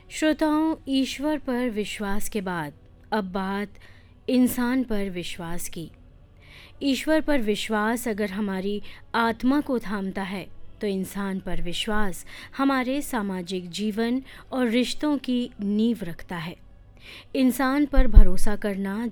श्रोताओं, ईश्वर पर विश्वास के बाद अब बात इंसान पर विश्वास की। ईश्वर पर विश्वास अगर हमारी आत्मा को थामता है तो इंसान पर विश्वास हमारे सामाजिक जीवन और रिश्तों की नींव रखता है। इंसान पर भरोसा करना